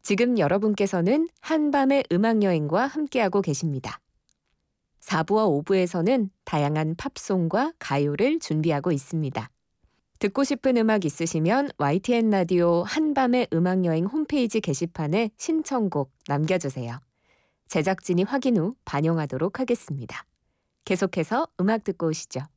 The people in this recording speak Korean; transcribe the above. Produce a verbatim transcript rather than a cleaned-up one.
지금 여러분께서는 한밤의 음악여행과 함께하고 계십니다. 사 부와 오 부에서는 다양한 팝송과 가요를 준비하고 있습니다. 듣고 싶은 음악 있으시면 와이티엔 라디오 한밤의 음악여행 홈페이지 게시판에 신청곡 남겨주세요. 제작진이 확인 후 반영하도록 하겠습니다. 계속해서 음악 듣고 오시죠.